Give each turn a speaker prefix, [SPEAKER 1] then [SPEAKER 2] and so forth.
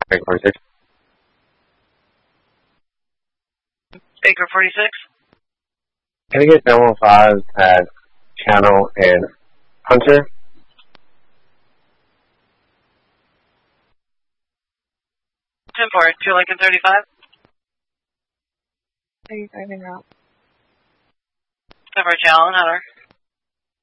[SPEAKER 1] Baker 46.
[SPEAKER 2] Baker 46.
[SPEAKER 1] Can I get 915 at Channel and Hunter?
[SPEAKER 2] For 2 Lincoln 35.
[SPEAKER 3] 35 en route.
[SPEAKER 2] For Channel and Hunter.